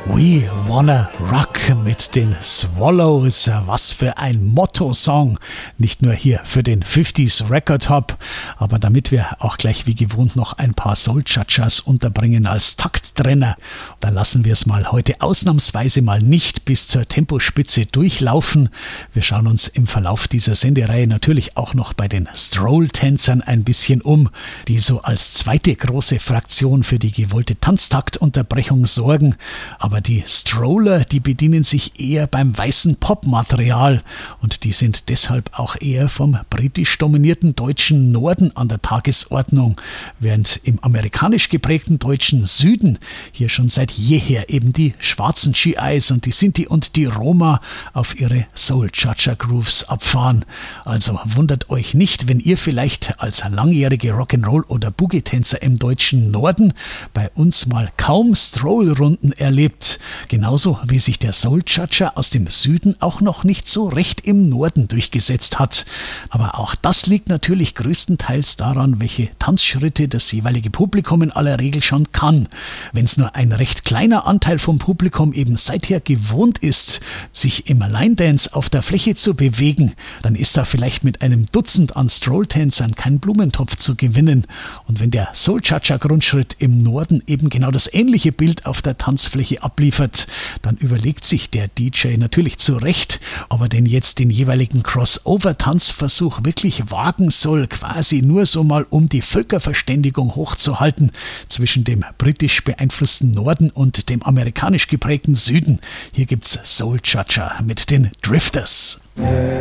We Wanna Rock mit den Swallows. Was für ein Motto-Song. Nicht nur hier für den 50s Record Hop, aber damit wir auch gleich wie gewohnt noch ein paar Soul-Chachas unterbringen als Takttrenner, dann lassen wir es mal heute ausnahmsweise mal nicht bis zur Tempospitze durchlaufen. Wir schauen uns im Verlauf dieser Sendereihe natürlich auch noch bei den Stroll-Tänzern ein bisschen um, die so als zweite große Fraktion für die gewollte Tanztaktunterbrechung sorgen. Aber die Stroller, die bedienen sich eher beim weißen Popmaterial und die sind deshalb auch eher vom britisch dominierten deutschen Norden an der Tagesordnung, während im amerikanisch geprägten deutschen Süden hier schon seit jeher eben die schwarzen GIs und die Sinti und die Roma auf ihre Soul-Chacha-Grooves abfahren. Also wundert euch nicht, wenn ihr vielleicht als langjährige Rock'n'Roll- oder Boogie-Tänzer im deutschen Norden bei uns mal kaum Stroll-Runden erlebt. Genauso wie sich der Soul-Chacha aus dem Süden auch noch nicht so recht im Norden durchgesetzt hat. Aber auch das liegt natürlich größtenteils daran, welche Tanzschritte das jeweilige Publikum in aller Regel schon kann. Wenn es nur ein recht kleiner Anteil vom Publikum eben seither gewohnt ist, sich im Line-Dance auf der Fläche zu bewegen, dann ist da vielleicht mit einem Dutzend an Stroll-Tänzern kein Blumentopf zu gewinnen. Und wenn der Soul-Chacha-Grundschritt im Norden eben genau das ähnliche Bild auf der Tanzfläche abliefert, dann überlegt sich der DJ natürlich zu Recht, ob er denn jetzt den jeweiligen Crossover-Tanzversuch wirklich wagen soll, quasi nur so mal um die Völkerverständigung hochzuhalten zwischen dem britisch beeinflussten Norden und dem amerikanisch geprägten Süden. Hier gibt's Soul Chacha mit den Drifters.